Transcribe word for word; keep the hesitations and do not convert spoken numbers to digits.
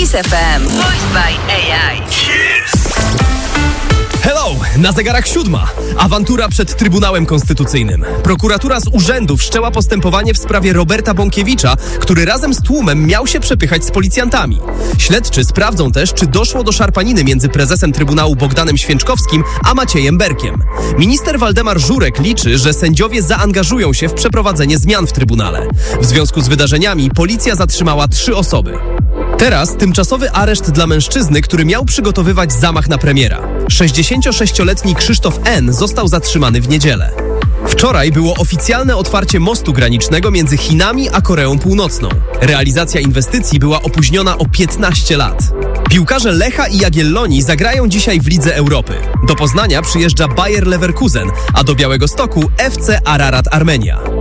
Kiss F M. Voiced by A I. Hello! Na zegarach siódma. Awantura przed Trybunałem Konstytucyjnym. Prokuratura z urzędu wszczęła postępowanie w sprawie Roberta Bąkiewicza, który razem z tłumem miał się przepychać z policjantami. Śledczy sprawdzą też, czy doszło do szarpaniny między prezesem Trybunału Bogdanem Święczkowskim a Maciejem Berkiem. Minister Waldemar Żurek liczy, że sędziowie zaangażują się w przeprowadzenie zmian w Trybunale. W związku z wydarzeniami policja zatrzymała trzy osoby. Teraz tymczasowy areszt dla mężczyzny, który miał przygotowywać zamach na premiera. sześćdziesięciosześcioletni Krzysztof N. został zatrzymany w niedzielę. Wczoraj było oficjalne otwarcie mostu granicznego między Chinami a Koreą Północną. Realizacja inwestycji była opóźniona o piętnaście lat. Piłkarze Lecha i Jagiellonii zagrają dzisiaj w Lidze Europy. Do Poznania przyjeżdża Bayer Leverkusen, a do Białegostoku F C Ararat Armenia.